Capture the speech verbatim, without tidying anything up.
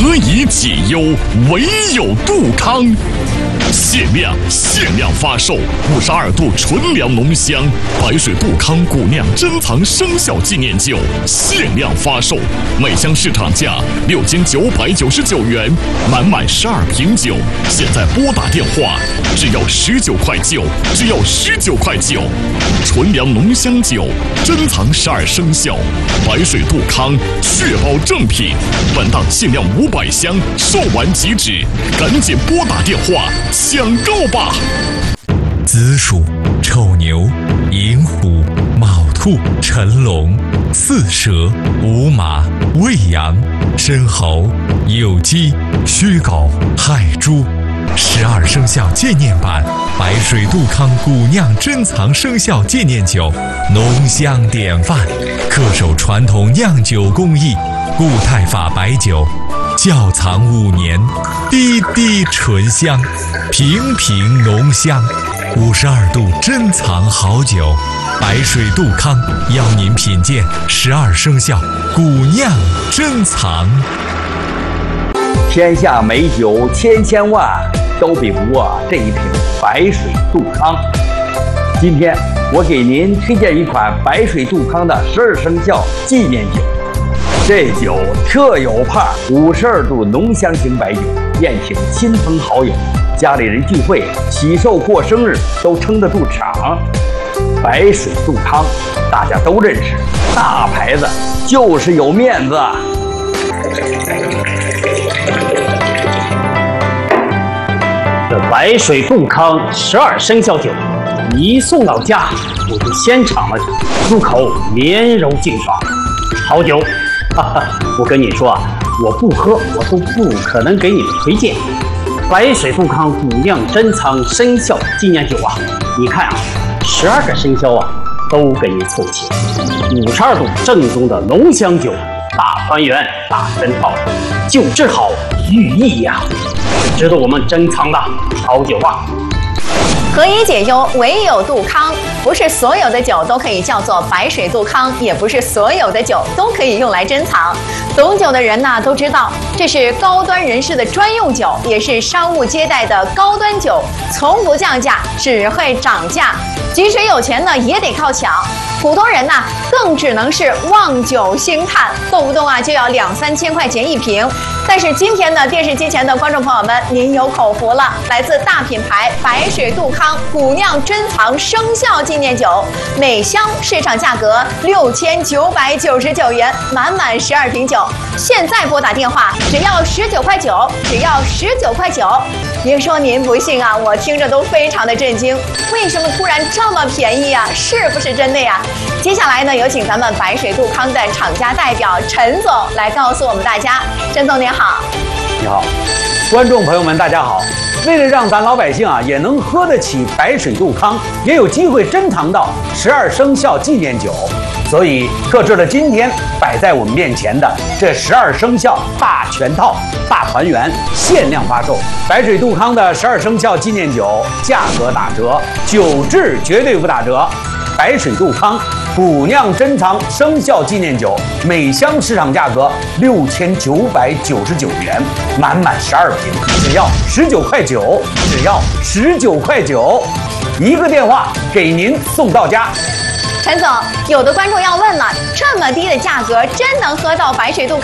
何以解忧，唯有杜康。限量限量发售五十二度纯粮浓香白水杜康古酿珍藏生肖纪念酒，限量发售，每箱市场价六千九百九十九元，满满十二瓶酒，现在拨打电话，只要十九块九，只要十九块九。纯粮浓香酒，珍藏十二生肖，白水杜康，确保正品。本档限量五百箱，售完即止，赶紧拨打电话抢购吧！ 子鼠、丑牛、寅虎、卯兔、辰龙、巳蛇、午马、未羊、申猴、酉鸡、戌狗、亥猪。十二生肖纪念版白水杜康古酿珍藏生肖纪念酒，浓香典范，恪守传统酿酒工艺，固态法白酒，窖藏五年，滴滴醇香，瓶瓶浓香。五十二度珍藏好酒，白水杜康邀您品鉴十二生肖古酿珍藏。 天下美酒千千万，都比不过这一瓶白水杜康。今天我给您推荐一款白水杜康的十二生肖纪念酒。这酒特有派五十二度浓香型白酒，宴请亲朋好友，家里人聚会、喜寿过生日都撑得住场。白水杜康大家都认识，大牌子就是有面子。 这白水杜康十二生肖酒一送到家，我就先尝了，入口绵柔劲爽，好酒。哈哈，我跟你说啊，我不喝我都不可能给你们推荐。白水杜康古酿珍藏生肖纪念酒啊，你看啊，十二个生肖啊都给你凑齐，五十二度正宗的浓香酒，大团圆大珍套，酒质好寓意呀、啊，值得我们珍藏的好酒啊。 何以解忧，唯有杜康。不是所有的酒都可以叫做白水杜康，也不是所有的酒都可以用来珍藏。懂酒的人呢都知道，这是高端人士的专用酒，也是商务接待的高端酒，从不降价，只会涨价。即使有钱呢，也得靠抢。普通人呢，更只能是望酒兴叹，动不动啊就要两三千块钱一瓶。但是今天呢，电视机前的观众朋友们，您有口福了，来自大品牌白水杜康古酿珍藏生肖纪念酒，每箱市场价格六千九百九十九元，满满十二瓶酒。现在拨打电话，只要十九块九，只要十九块九。别说您不信啊，我听着都非常的震惊，为什么突然这么便宜啊？是不是真的呀？接下来呢，有请咱们白水杜康的厂家代表陈总来告诉我们大家。陈总您好。 你好，观众朋友们大家好。为了让咱老百姓啊也能喝得起白水杜康，也有机会珍藏到十二生肖纪念酒，所以特制了今天摆在我们面前的这十二生肖大全套大团圆限量发售。白水杜康的十二生肖纪念酒价格打折，酒质绝对不打折。白水杜康古酿珍藏生肖纪念酒，每箱市场价格六千九百九十九元，满满十二瓶，只要十九块九，只要十九块九，一个电话给您送到家。 陈总，有的观众要问了，这么低的价格，真能喝到白水杜康